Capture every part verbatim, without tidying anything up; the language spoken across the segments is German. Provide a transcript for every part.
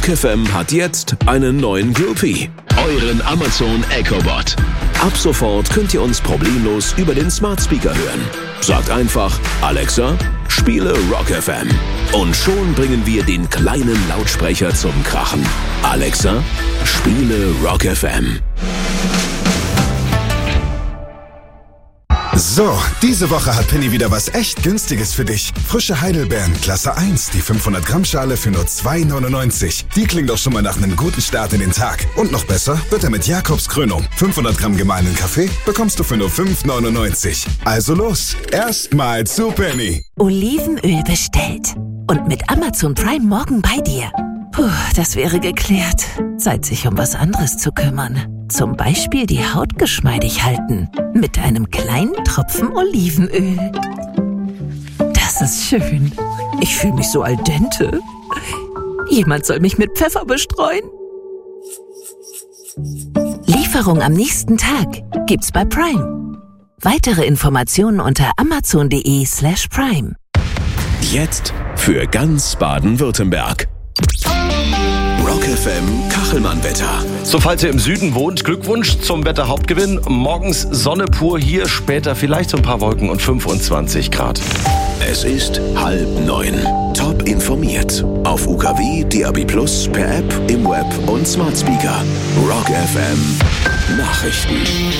Rock F M hat jetzt einen neuen Groupie, euren Amazon Echo Bot. Ab sofort könnt ihr uns problemlos über den Smart Speaker hören. Sagt einfach, Alexa, spiele Rock F M. Und schon bringen wir den kleinen Lautsprecher zum Krachen. Alexa, spiele Rock F M. So, diese Woche hat Penny wieder was echt Günstiges für dich. Frische Heidelbeeren, Klasse eins, die fünfhundert Gramm Schale für nur zwei neunundneunzig. Die klingt doch schon mal nach einem guten Start in den Tag. Und noch besser, bitte mit Jakobs Krönung. fünfhundert Gramm gemahlenen Kaffee bekommst du für nur fünf neunundneunzig. Also los, erstmal zu Penny. Olivenöl bestellt. Und mit Amazon Prime morgen bei dir. Puh, das wäre geklärt. Zeit, sich um was anderes zu kümmern. Zum Beispiel die Haut geschmeidig halten. Mit einem kleinen Tropfen Olivenöl. Das ist schön. Ich fühle mich so al dente. Jemand soll mich mit Pfeffer bestreuen. Lieferung am nächsten Tag gibt's bei Prime. Weitere Informationen unter amazon.de slash prime. Jetzt für ganz Baden-Württemberg. Rock F M Kachelmann-Wetter. So, falls ihr im Süden wohnt, Glückwunsch zum Wetterhauptgewinn. Morgens Sonne pur hier, später vielleicht so ein paar Wolken und fünfundzwanzig Grad. Es ist halb neun. Top informiert. Auf U K W, D A B plus, per App, im Web und Smart Speaker. Rock F M Nachrichten.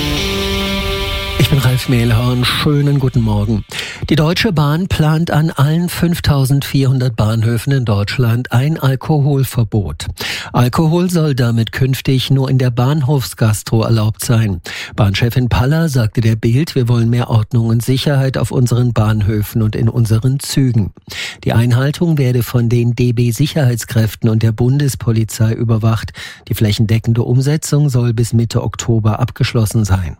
Ich bin Ralf Mehlhorn. Schönen guten Morgen. Die Deutsche Bahn plant an allen fünftausendvierhundert Bahnhöfen in Deutschland ein Alkoholverbot. Alkohol soll damit künftig nur in der Bahnhofsgastro erlaubt sein. Bahnchefin Paller sagte der Bild, wir wollen mehr Ordnung und Sicherheit auf unseren Bahnhöfen und in unseren Zügen. Die Einhaltung werde von den D B-Sicherheitskräften und der Bundespolizei überwacht. Die flächendeckende Umsetzung soll bis Mitte Oktober abgeschlossen sein.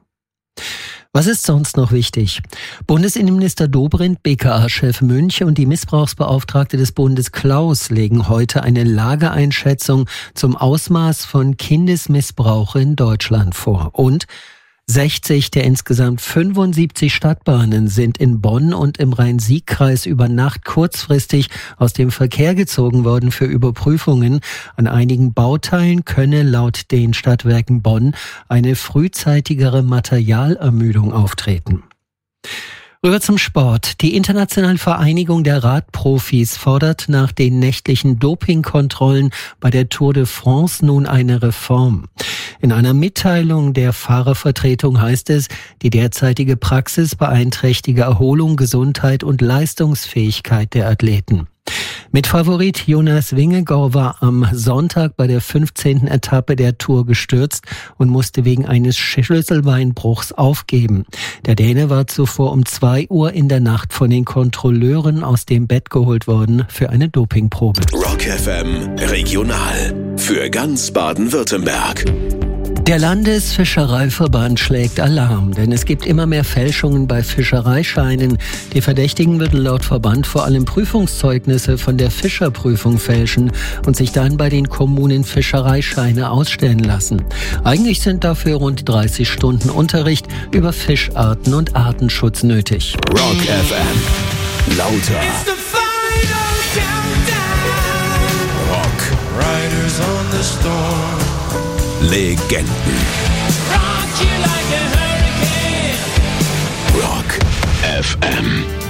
Was ist sonst noch wichtig? Bundesinnenminister Dobrindt, B K A-Chef Münch und die Missbrauchsbeauftragte des Bundes Klaus legen heute eine Lageeinschätzung zum Ausmaß von Kindesmissbrauch in Deutschland vor. Und sechzig der insgesamt fünfundsiebzig Stadtbahnen sind in Bonn und im Rhein-Sieg-Kreis über Nacht kurzfristig aus dem Verkehr gezogen worden für Überprüfungen. An einigen Bauteilen könne laut den Stadtwerken Bonn eine frühzeitigere Materialermüdung auftreten. Rüber zum Sport. Die Internationale Vereinigung der Radprofis fordert nach den nächtlichen Dopingkontrollen bei der Tour de France nun eine Reform. In einer Mitteilung der Fahrervertretung heißt es, die derzeitige Praxis beeinträchtige Erholung, Gesundheit und Leistungsfähigkeit der Athleten. Mitfavorit Jonas Vingegaard war am Sonntag bei der fünfzehnten Etappe der Tour gestürzt und musste wegen eines Schlüsselbeinbruchs aufgeben. Der Däne war zuvor um zwei Uhr in der Nacht von den Kontrolleuren aus dem Bett geholt worden für eine Dopingprobe. Rock F M Regional für ganz Baden-Württemberg. Der Landesfischereiverband schlägt Alarm, denn es gibt immer mehr Fälschungen bei Fischereischeinen. Die Verdächtigen würden laut Verband vor allem Prüfungszeugnisse von der Fischerprüfung fälschen und sich dann bei den Kommunen Fischereischeine ausstellen lassen. Eigentlich sind dafür rund dreißig Stunden Unterricht über Fischarten und Artenschutz nötig. Rock F M. Lauter. Rock. Riders on the storm. Legenden. Rock you like a hurricane. Rock F M.